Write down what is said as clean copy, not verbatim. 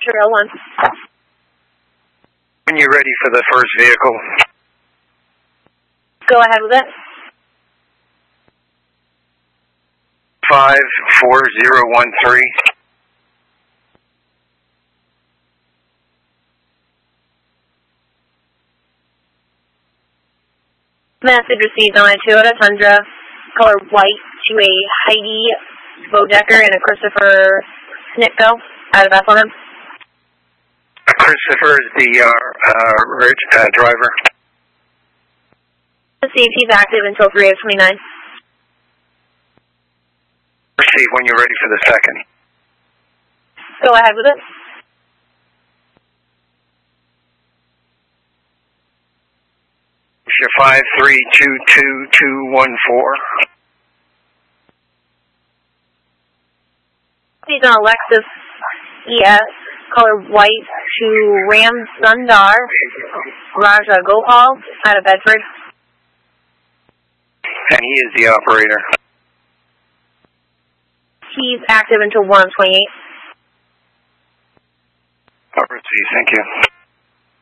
Trail 1. When you're ready for the first vehicle. Go ahead with it. 54013. Message received on a Toyota Tundra, color white, to a Heidi Bodecker and a Christopher Snitko out of Bethlehem. Christopher is the driver. Let's see if he's active until 3:29. Receive when you're ready for the second. Go ahead with it. It's your 5322214. He's on a Lexus ES, color white, to Ram Sundar, Raja Gopal out of Bedford. And he is the operator. He's active until 1:28. I'll receive, thank you.